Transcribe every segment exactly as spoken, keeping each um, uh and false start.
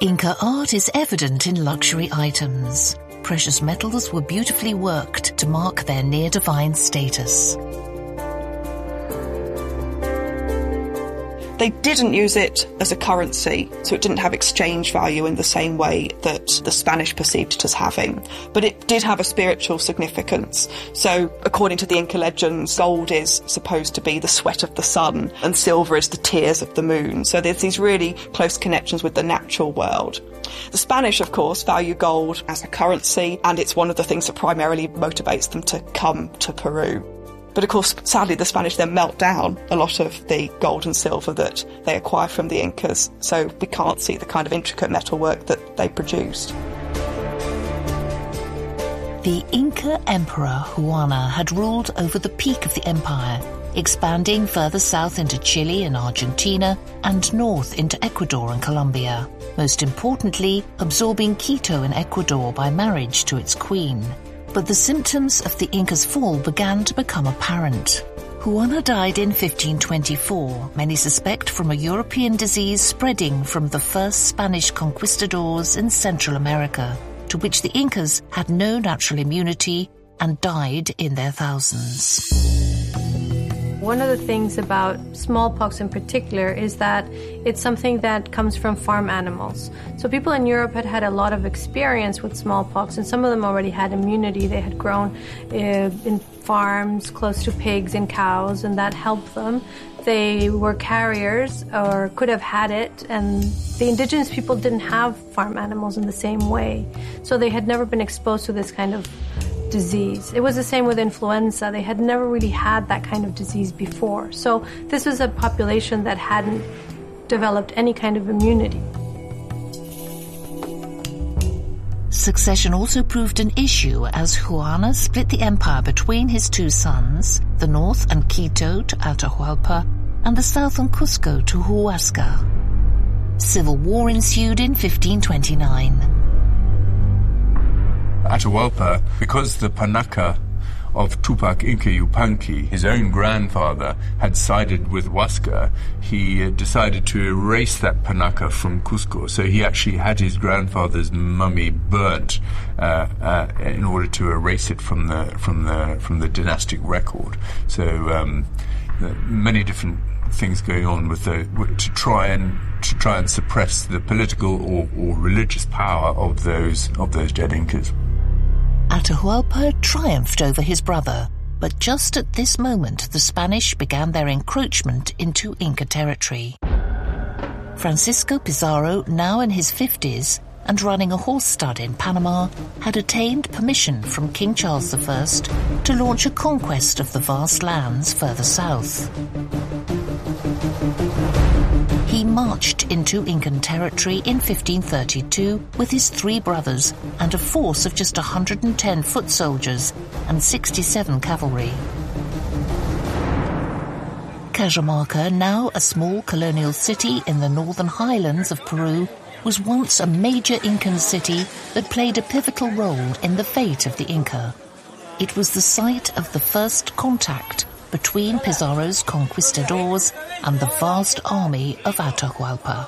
Inca art is evident in luxury items. Precious metals were beautifully worked to mark their near-divine status. They didn't use it as a currency, so it didn't have exchange value in the same way that the Spanish perceived it as having. But it did have a spiritual significance. So, according to the Inca legends, gold is supposed to be the sweat of the sun, and silver is the tears of the moon. So there's these really close connections with the natural world. The Spanish, of course, value gold as a currency, and it's one of the things that primarily motivates them to come to Peru. But of course, sadly, the Spanish then melt down a lot of the gold and silver that they acquire from the Incas, so we can't see the kind of intricate metalwork that they produced. The Inca Emperor Huana had ruled over the peak of the empire, expanding further south into Chile and Argentina and north into Ecuador and Colombia. Most importantly, absorbing Quito in Ecuador by marriage to its queen. But the symptoms of the Incas' fall began to become apparent. Huana died in fifteen twenty-four, many suspect from a European disease spreading from the first Spanish conquistadors in Central America, to which the Incas had no natural immunity and died in their thousands. One of the things about smallpox in particular is that it's something that comes from farm animals. So people in Europe had had a lot of experience with smallpox, and some of them already had immunity. They had grown uh, in farms close to pigs and cows, and that helped them. They were carriers or could have had it, and the indigenous people didn't have farm animals in the same way. So they had never been exposed to this kind of disease. It was the same with influenza. They had never really had that kind of disease before. So this was a population that hadn't developed any kind of immunity. Succession also proved an issue as Huana split the empire between his two sons, the north and Quito to Atahualpa, and the south and Cusco to Huasca. Civil war ensued in fifteen twenty-nine. Atahualpa, because the Panaca of Tupac Inca Yupanqui, his own grandfather, had sided with Huasca, he uh, decided to erase that Panaca from Cusco. So he actually had his grandfather's mummy burnt uh, uh, in order to erase it from the from the from the dynastic record. So um, many different things going on with the to try and to try and suppress the political or, or religious power of those of those dead Incas. Atahualpa triumphed over his brother, but just at this moment the Spanish began their encroachment into Inca territory. Francisco Pizarro, now in his fifties and running a horse stud in Panama, had attained permission from King Charles the First to launch a conquest of the vast lands further south. He marched into Incan territory in fifteen thirty-two with his three brothers and a force of just one hundred ten foot soldiers and sixty-seven cavalry. Cajamarca, now a small colonial city in the northern highlands of Peru, was once a major Incan city that played a pivotal role in the fate of the Inca. It was the site of the first contact between Pizarro's conquistadors and the vast army of Atahualpa.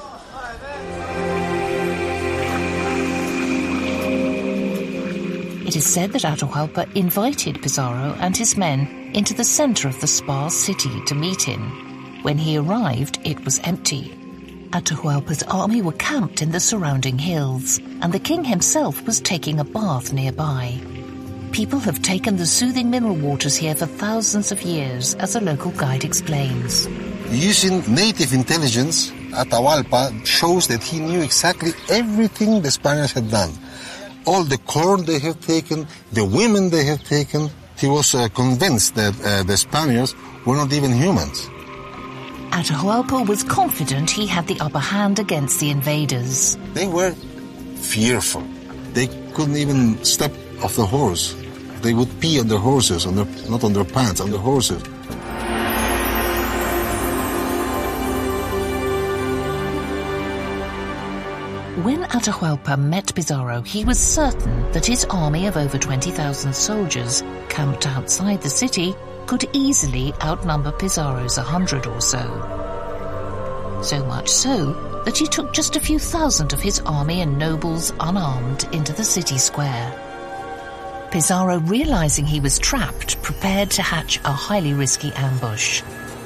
It is said that Atahualpa invited Pizarro and his men into the center of the sparse city to meet him. When he arrived, it was empty. Atahualpa's army were camped in the surrounding hills, and the king himself was taking a bath nearby. People have taken the soothing mineral waters here for thousands of years, as a local guide explains. Using native intelligence, Atahualpa shows that he knew exactly everything the Spaniards had done. All the corn they have taken, the women they have taken. He was uh, convinced that uh, the Spaniards were not even humans. Atahualpa was confident he had the upper hand against the invaders. They were fearful. They couldn't even step off the horse. They would pee on their horses, on their, not on their pants, on their horses. When Atahualpa met Pizarro, he was certain that his army of over twenty thousand soldiers, camped outside the city, could easily outnumber Pizarro's a hundred or so. so much so that he took just a few thousand of his army and nobles unarmed into the city square. Pizarro, realizing he was trapped, prepared to hatch a highly risky ambush.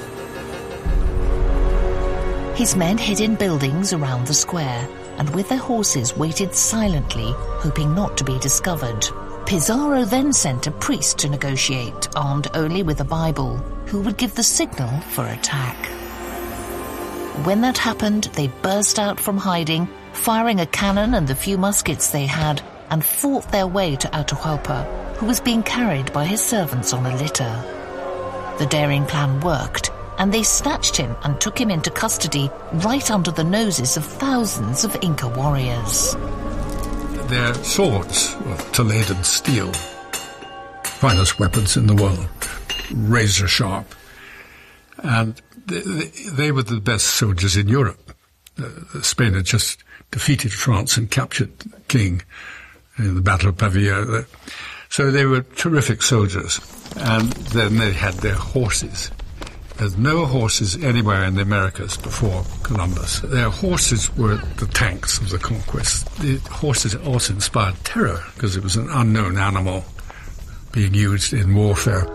His men hid in buildings around the square and with their horses waited silently, hoping not to be discovered. Pizarro then sent a priest to negotiate, armed only with a Bible, who would give the signal for attack. When that happened, they burst out from hiding, firing a cannon and the few muskets they had, and fought their way to Atahualpa, who was being carried by his servants on a litter. The daring plan worked, and they snatched him and took him into custody right under the noses of thousands of Inca warriors. Their swords of Toledan steel, finest weapons in the world, razor sharp, and they, they were the best soldiers in Europe. Uh, Spain had just defeated France and captured the king in the Battle of Pavia. So they were terrific soldiers. And then they had their horses. There's no horses anywhere in the Americas before Columbus. Their horses were the tanks of the conquest. The horses also inspired terror because it was an unknown animal being used in warfare.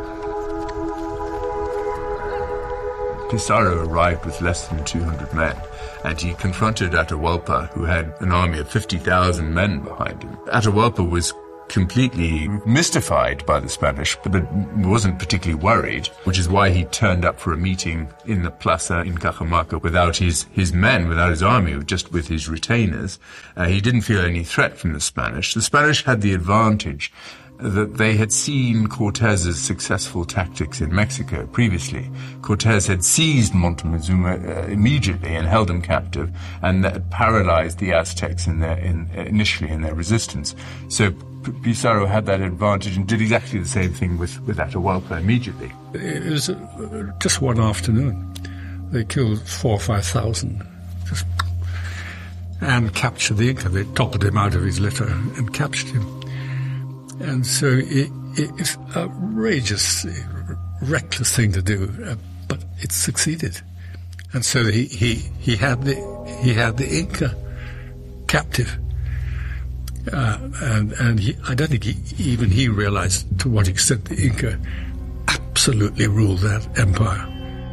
Pizarro arrived with less than two hundred men, and he confronted Atahualpa, who had an army of fifty thousand men behind him. Atahualpa was completely mystified by the Spanish, but wasn't particularly worried, which is why he turned up for a meeting in the plaza in Cajamarca without his, his men, without his army, just with his retainers. Uh, he didn't feel any threat from the Spanish. The Spanish had the advantage that they had seen Cortez's successful tactics in Mexico previously. Cortez had seized Montezuma uh, immediately and held him captive, and that had paralyzed the Aztecs in their, in, initially in their resistance. So Pizarro had that advantage and did exactly the same thing with, with Atahualpa immediately. It was uh, just one afternoon. They killed four or five thousand, just, and captured the Inca. They toppled him out of his litter and captured him. And so it, it's an outrageous, reckless thing to do, uh, but it succeeded. And so he, he, he had the he had the Inca captive. Uh, and and he, I don't think he, even he realized to what extent the Inca absolutely ruled that empire.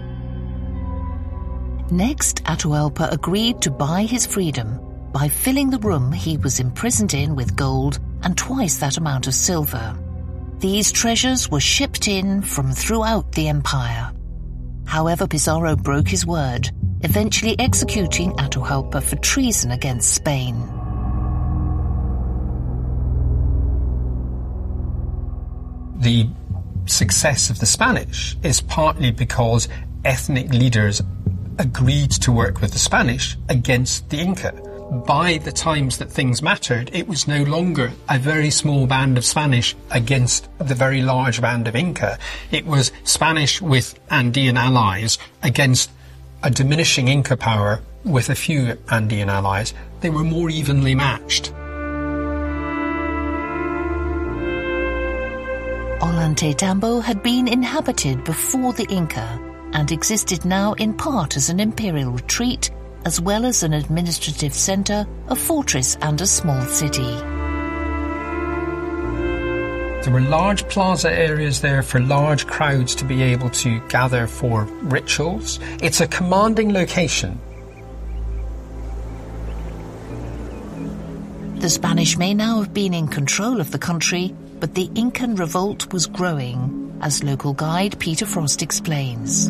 Next, Atahualpa agreed to buy his freedom by filling the room he was imprisoned in with gold and twice that amount of silver. These treasures were shipped in from throughout the empire. However, Pizarro broke his word, eventually executing Atahualpa for treason against Spain. The success of the Spanish is partly because ethnic leaders agreed to work with the Spanish against the Inca. By the times that things mattered, it was no longer a very small band of Spanish against the very large band of Inca. It was Spanish with Andean allies against a diminishing Inca power with a few Andean allies. They were more evenly matched. Ollantaytambo had been inhabited before the Inca and existed now in part as an imperial retreat, as well as an administrative centre, a fortress and a small city. There were large plaza areas there for large crowds to be able to gather for rituals. It's a commanding location. The Spanish may now have been in control of the country, but the Incan revolt was growing, as local guide Peter Frost explains.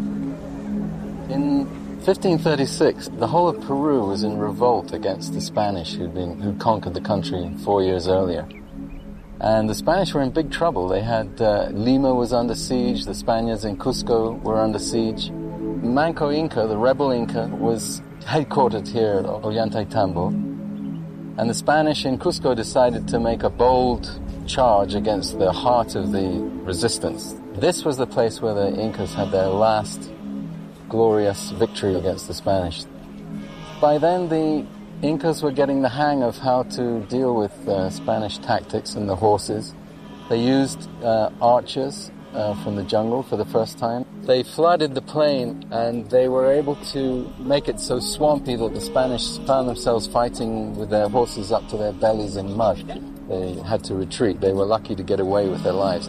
In fifteen thirty-six, the whole of Peru was in revolt against the Spanish who'd been who'd conquered the country four years earlier. And the Spanish were in big trouble. They had uh, Lima was under siege, the Spaniards in Cusco were under siege. Manco Inca, the rebel Inca, was headquartered here at Ollantaytambo. And the Spanish in Cusco decided to make a bold charge against the heart of the resistance. This was the place where the Incas had their last glorious victory against the Spanish. By then, the Incas were getting the hang of how to deal with uh, Spanish tactics and the horses. They used uh, archers uh, from the jungle for the first time. They flooded the plain, and they were able to make it so swampy that the Spanish found themselves fighting with their horses up to their bellies in mud. They had to retreat. They were lucky to get away with their lives.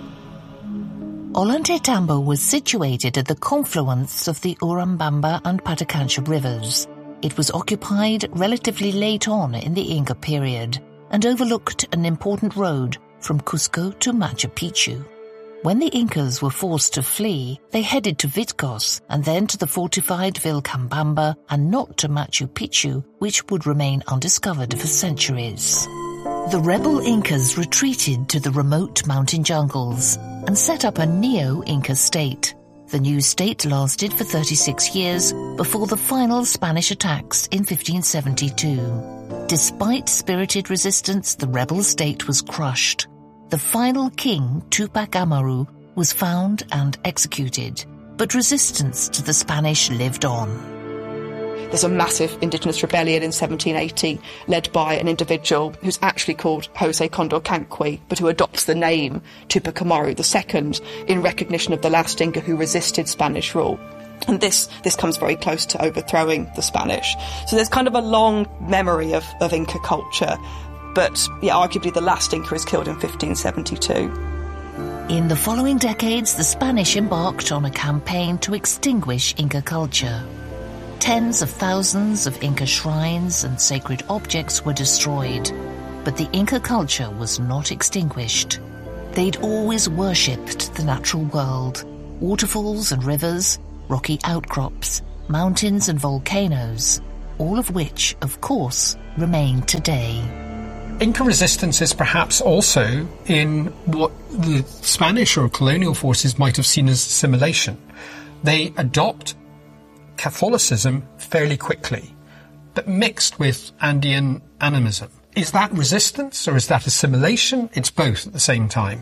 Ollantaytambo was situated at the confluence of the Urubamba and Patacancha rivers. It was occupied relatively late on in the Inca period and overlooked an important road from Cusco to Machu Picchu. When the Incas were forced to flee, they headed to Vitcos and then to the fortified Vilcabamba and not to Machu Picchu, which would remain undiscovered for centuries. The rebel Incas retreated to the remote mountain jungles and set up a neo-Inca state. The new state lasted for thirty-six years before the final Spanish attacks in fifteen seventy-two. Despite spirited resistance, the rebel state was crushed. The final king, Tupac Amaru, was found and executed, but resistance to the Spanish lived on. There's a massive indigenous rebellion in seventeen eighty led by an individual who's actually called Jose Condorcanqui, but who adopts the name Tupac Amaru the Second in recognition of the last Inca who resisted Spanish rule. And this this comes very close to overthrowing the Spanish. So there's kind of a long memory of, of Inca culture. But, yeah, arguably the last Inca is killed in fifteen seventy-two. In the following decades, the Spanish embarked on a campaign to extinguish Inca culture. Tens of thousands of Inca shrines and sacred objects were destroyed, but the Inca culture was not extinguished. They'd always worshipped the natural world, waterfalls and rivers, rocky outcrops, mountains and volcanoes, all of which, of course, remain today. Inca resistance is perhaps also in what the Spanish or colonial forces might have seen as assimilation. They adopt Catholicism fairly quickly, but mixed with Andean animism. Is that resistance or is that assimilation? It's both at the same time.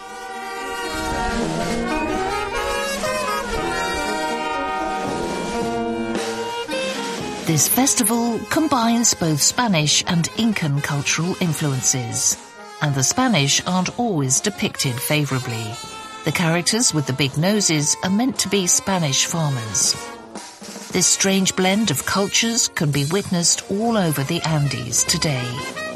This festival combines both Spanish and Incan cultural influences, and the Spanish aren't always depicted favourably. The characters with the big noses are meant to be Spanish farmers. This strange blend of cultures can be witnessed all over the Andes today.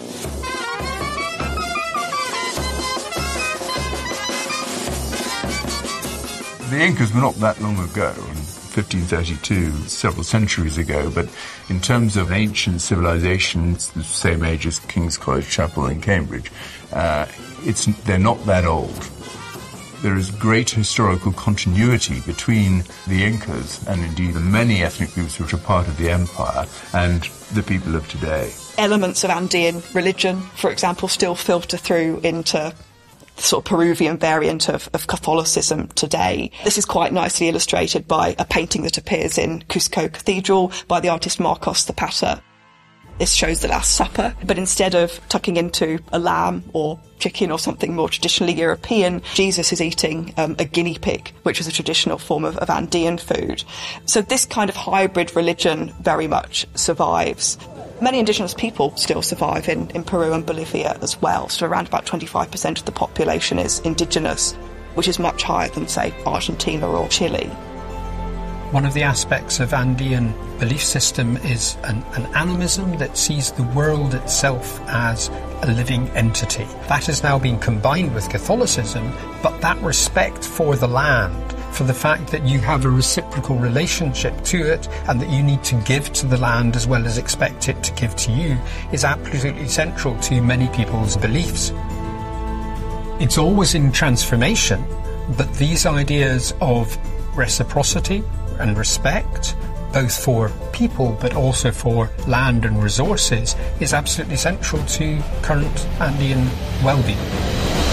The Incas were not that long ago, fifteen thirty-two, several centuries ago, but in terms of ancient civilization, it's the same age as King's College Chapel in Cambridge. Uh, it's they're not that old. There is great historical continuity between the Incas and indeed the many ethnic groups which are part of the empire and the people of today. Elements of Andean religion, for example, still filter through into the sort of Peruvian variant of, of Catholicism today. This is quite nicely illustrated by a painting that appears in Cusco Cathedral by the artist Marcos Zapata. This shows the Last Supper, but instead of tucking into a lamb or chicken or something more traditionally European, Jesus is eating um, a guinea pig, which is a traditional form of, of Andean food. So this kind of hybrid religion very much survives. Many indigenous people still survive in, in Peru and Bolivia as well, so around about twenty-five percent of the population is indigenous, which is much higher than, say, Argentina or Chile. One of the aspects of Andean belief system is an, an animism that sees the world itself as a living entity. That has now been combined with Catholicism, but that respect for the land, for the fact that you have a reciprocal relationship to it and that you need to give to the land as well as expect it to give to you, is absolutely central to many people's beliefs. It's always in transformation, but these ideas of reciprocity and respect, both for people but also for land and resources, is absolutely central to current Andean well-being.